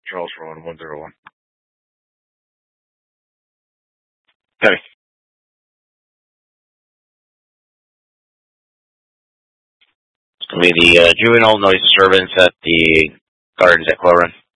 Charles Rowan, 101. Okay. It's going to be the juvenile noise disturbance at the Gardens at Quillen.